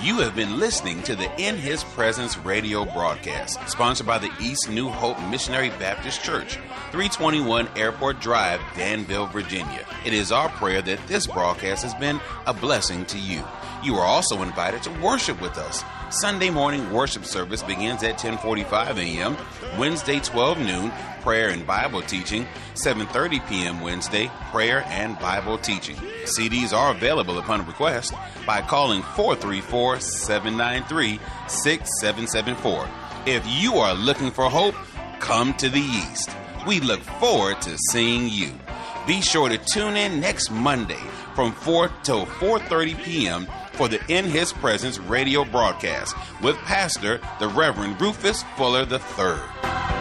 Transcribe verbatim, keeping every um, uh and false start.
You have been listening to the In His Presence radio broadcast, sponsored by the East New Hope Missionary Baptist Church, three twenty-one Airport Drive, Danville, Virginia. It is our prayer that this broadcast has been a blessing to you. You are also invited to worship with us. Sunday morning worship service begins at ten forty-five a.m., Wednesday twelve noon, prayer and Bible teaching, seven thirty p.m. Wednesday, prayer and Bible teaching. C Ds are available upon request by calling four three four, seven nine three, six seven seven four. If you are looking for hope, come to the East. We look forward to seeing you. Be sure to tune in next Monday from four till four thirty p.m. for the In His Presence radio broadcast with Pastor the Reverend Rufus Fuller the third.